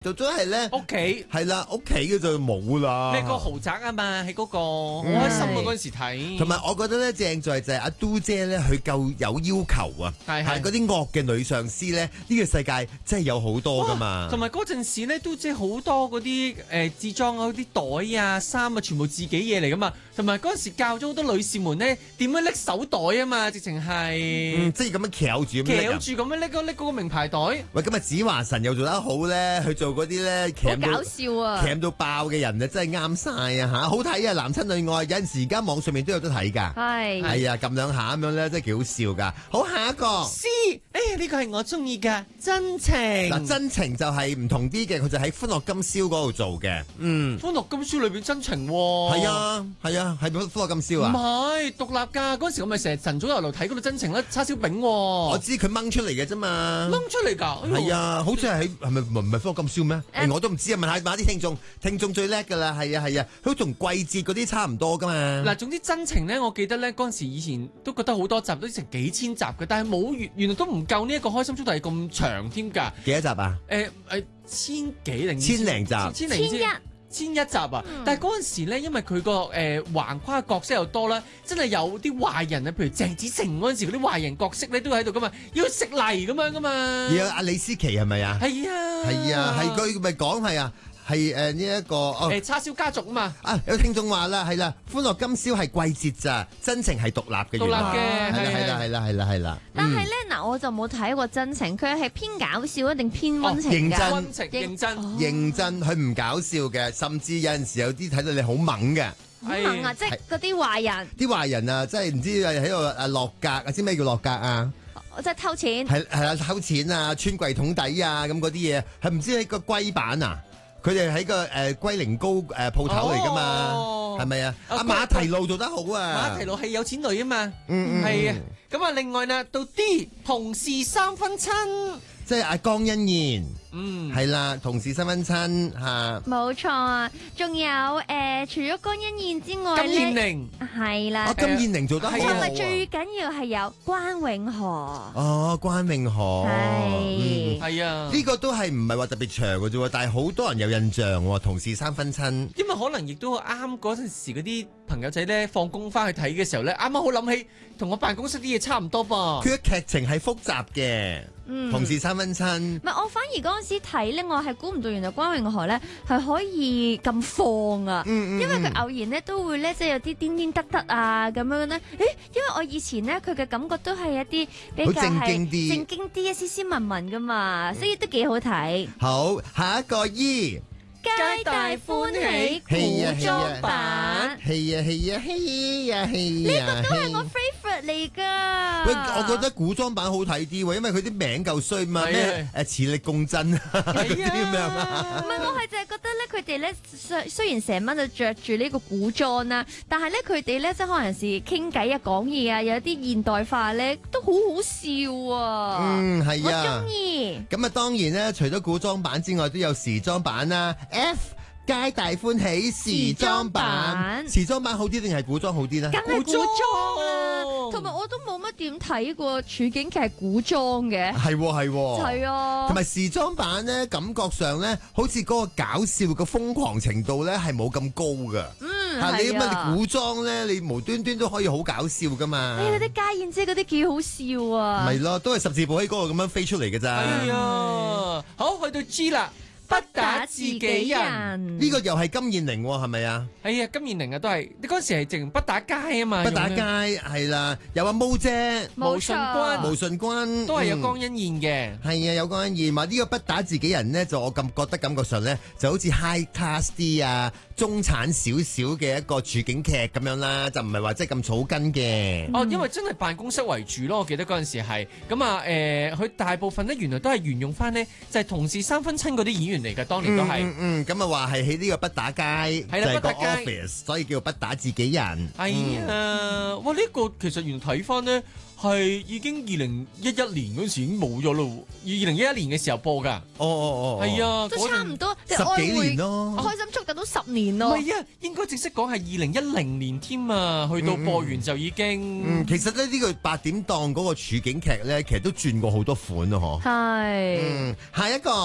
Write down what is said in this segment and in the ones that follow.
就真係咧， 屋企係啦，屋企嘅就冇啦。 咩個豪宅啊嘛，喺嗰個好開心啊！嗰陣時睇， 同埋我覺得咧正在就係阿嘟姐咧，佢夠有要求啊， 係嗰啲惡嘅女上司咧，呢個世界真係有好多噶嘛。 同埋嗰陣時咧，都即係好多嗰啲自裝嗰啲袋啊、衫啊，全部自己嘢嚟噶嘛。同埋嗰陣時教咗好多女士們咧點樣拎手袋啊嘛，直情係即係咁樣翹住咁樣拎嗰個名牌袋。 喂，今日子華神又做得好咧，去做嗰啲咧好搞笑啊， 鉗到爆嘅人啊，真係啱晒啊嚇！好睇啊，男親女愛，有陣時而家網上面都有得睇㗎。係啊，撳兩下咁樣咧，真係幾好笑㗎。好，下一個 C， 呢個係我中意㗎真情。 嗱，真情就係唔同啲嘅，佢就喺歡樂今宵嗰度做嘅。歡樂今宵裏邊真情喎。 係啊，係歡樂今宵啊。 唔係獨立㗎，嗰陣時我咪成日晨早流流睇嗰度真情啦，叉燒餅喎。我知佢掹出嚟嘅啫嘛。 掹出嚟㗎。 係啊，好似係咪唔係歡樂今宵咩？我都唔知啊，問下啲聽眾最叻㗎啦。係啊，佢同季節嗰啲差唔多㗎嘛。 嗱，總之真情咧，我記得咧嗰陣時以前都覺得好多集，都成幾千集嘅，但係冇原來都唔夠呢一個開心速遞咁長添㗎。 幾多集啊？ 千幾零千零集， 千一集啊！但係嗰陣時咧，因為佢個橫跨角色又多啦，真係有啲壞人啊，譬如鄭子誠嗰陣時嗰啲壞人角色咧都喺度噶嘛，要食泥咁樣噶嘛。 有阿李思琪係咪啊？ 係啊， 係佢咪講係啊。係呢一個叉燒家族啊嘛！ 有聽眾話啦，係啦，歡樂今宵係季節咋，真情係獨立嘅。 獨立嘅係啦。 但係咧嗱，我就冇睇過真情，佢係偏搞笑定偏溫情㗎？ 認真，佢唔搞笑嘅，甚至有陣時有啲睇到你好猛嘅。 好猛啊！即係嗰啲壞人。啲壞人啊，即係唔知喺度落格啊？知咩叫落格啊？ 即係偷錢。 係啦，偷錢啊，穿櫃桶底啊，咁嗰啲嘢係唔知喺個龜板啊？佢哋喺個龜苓膏鋪頭嚟噶嘛，係咪啊？阿馬蹄路做得好啊！ 馬蹄路係有錢女啊嘛，係啊。咁啊，另外啦，到 D 同事三分親， 即係阿江欣燕，係啦，同事三分親嚇。 冇錯啊，仲有除咗江欣燕之外咧， 金燕玲係啦， 金燕玲做得好啊。 同埋最緊要係有關詠荷。 哦，關詠荷係啊， 呢個都係唔係話特別長嘅啫喎，但係好多人有印象喎。同事三分親， 因為可能亦都啱嗰陣時嗰啲朋友仔咧放工翻去睇嘅時候咧，啱啱好諗起同我辦公室啲嘢差唔多噃。 佢嘅劇情係複雜嘅，同事三分親。 唔係，我反而嗰陣時睇咧，我係估唔到原來關詠荷咧係可以咁放啊！因為佢偶然咧都會咧即係有啲癲癲得得啊咁樣咧。因為我以前咧佢嘅感覺都係一啲比較係正經啲、斯斯文文噶嘛，所以都幾好睇。 好，下一個E。 皆大歡喜古裝版， 係啊！ 呢個都係我 favourite 嚟㗎。 喂，我覺得古裝版好睇啲喎，因為佢啲名夠衰嘛，咩磁力共振啊嗰啲咁樣啊。 唔係，我係就係覺得咧，佢哋咧雖然成晚就着住呢個古裝啦，但係咧佢哋咧即係可能時傾偈啊、講嘢啊，有啲現代化咧，都好好笑啊。 係啊， 我中意。 咁啊，當然咧，除咗古裝版之外，都有時裝版啦。F 皆大歡喜時裝版，時裝版好啲定係古裝好啲呢？ 梗係古裝啦，同埋我都冇乜點睇過處境劇係古裝嘅。係啊， 同埋時裝版咧，感覺上咧，好似嗰個搞笑嘅瘋狂程度咧，係冇咁高噶。你乜古裝咧，你無端端都可以好搞笑噶嘛？ 嗰啲家燕姐嗰啲幾好笑啊！ 咪咯，都係十字寶喺嗰個咁樣飛出嚟嘅咋。 係啊，好，去到 G 啦。不打自己人， 呢個又係金燕玲係咪啊？ 係啊，金燕玲啊，都係你嗰時係淨不打街啊嘛。 不打街係啦，有阿毛姐、 毛舜筠都係有江欣燕嘅。 係啊，有江欣燕。話呢個不打自己人咧，就我覺得感覺上咧，就好似 high class 啲啊，中產少少嘅一個處境劇咁樣啦，就唔係話即係咁草根嘅。 因為真係辦公室為主咯，我記得嗰陣時係咁啊。佢大部分咧原來都係沿用翻呢，就係同事三分親嗰啲演員嚟㗎，當年都係。 咁啊話係喺呢個不打街，係啦，不打街 office，所以叫做不打自己人。 係啊，哇！呢個其實原來睇翻呢，係已經2011年嗰時已經冇咗咯，2011年嘅時候播㗎。係啊， 都差唔多 10幾年咯， 開心速遞都10年咯。 唔係啊，應該正式講係2010年添啊，去到播完就已經。 其實咧呢個8點檔嗰個處境劇咧，其實都轉過好多款咯，嗬。 係。 下一個。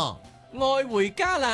愛回家啦。